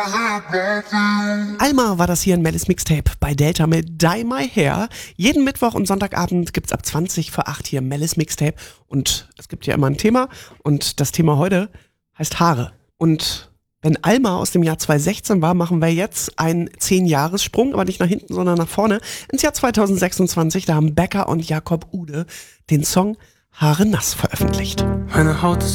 Alma war das hier in Mellis Mixtape bei Delta mit Dye My Hair. Jeden Mittwoch und Sonntagabend gibt's ab 20 vor 8 hier Mellis Mixtape. Und es gibt ja immer ein Thema. Und das Thema heute heißt Haare. Und wenn Alma aus dem Jahr 2016 war, machen wir jetzt einen 10-Jahres-Sprung, aber nicht nach hinten, sondern nach vorne, ins Jahr 2026. Da haben Becker und Jakob Ude den Song Haare nass veröffentlicht. Meine Haut ist